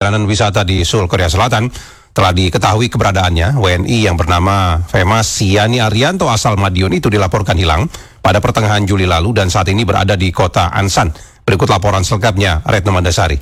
perjalanan wisata di Seoul, Korea Selatan, telah diketahui keberadaannya. WNI yang bernama Femas Siani Arianto asal Madiun itu dilaporkan hilang pada pertengahan Juli lalu dan saat ini berada di kota Ansan. Berikut laporan selengkapnya, Retno Mandasari.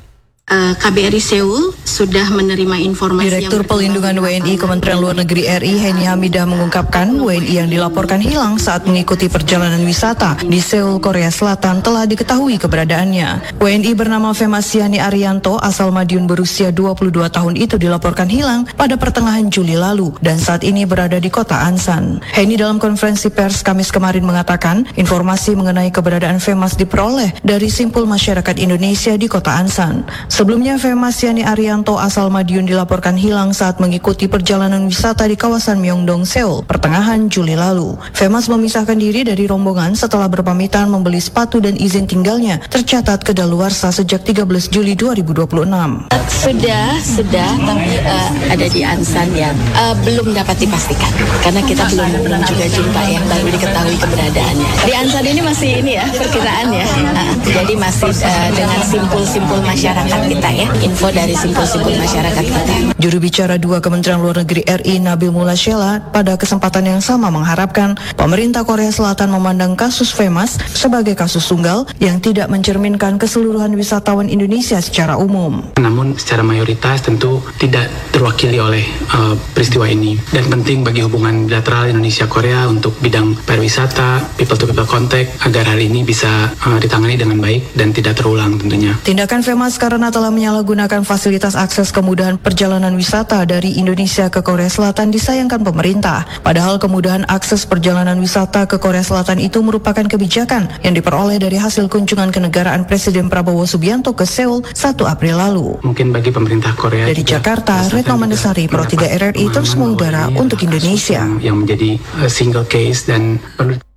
KBRI Seoul sudah menerima informasi. Direktur Pelindungan WNI Kementerian Luar Negeri RI Heni Hamidah mengungkapkan WNI yang dilaporkan hilang saat mengikuti perjalanan wisata di Seoul, Korea Selatan telah diketahui keberadaannya. WNI bernama Femas Siani Arianto asal Madiun berusia 22 tahun itu dilaporkan hilang pada pertengahan Juli lalu dan saat ini berada di kota Ansan. Heni dalam konferensi pers Kamis kemarin mengatakan informasi mengenai keberadaan Femas diperoleh dari simpul masyarakat Indonesia di kota Ansan. Sebelumnya, Femas Siani Arianto asal Madiun dilaporkan hilang saat mengikuti perjalanan wisata di kawasan Myeongdong, Seoul, pertengahan Juli lalu. Femas memisahkan diri dari rombongan setelah berpamitan membeli sepatu dan izin tinggalnya tercatat kedaluarsa sejak 13 Juli 2026. Sudah, tapi ada di Ansan yang belum dapat dipastikan karena kita belum juga jumpa ya, baru diketahui keberadaannya. Di Ansan ini masih perkiraan ya, jadi masih dengan simpul-simpul masyarakat kita ya, info dari simpul-simpul masyarakat kita. Juru bicara 2 Kementerian Luar Negeri RI Nabil Mulasyela pada kesempatan yang sama mengharapkan pemerintah Korea Selatan memandang kasus Femas sebagai kasus tunggal yang tidak mencerminkan keseluruhan wisatawan Indonesia secara umum. Namun secara mayoritas tentu tidak terwakili oleh peristiwa ini dan penting bagi hubungan bilateral Indonesia-Korea untuk bidang pariwisata, people-to-people contact agar hal ini bisa ditangani dengan baik dan tidak terulang tentunya. Tindakan Femas karena telah menyalahgunakan fasilitas akses kemudahan perjalanan wisata dari Indonesia ke Korea Selatan disayangkan pemerintah. Padahal kemudahan akses perjalanan wisata ke Korea Selatan itu merupakan kebijakan yang diperoleh dari hasil kunjungan kenegaraan Presiden Prabowo Subianto ke Seoul 1 April lalu. Mungkin bagi pemerintah Korea dari Jakarta, Retno Mandasari, Pro 3 RRI, terus mengudara untuk Indonesia. Yang menjadi single case dan perlu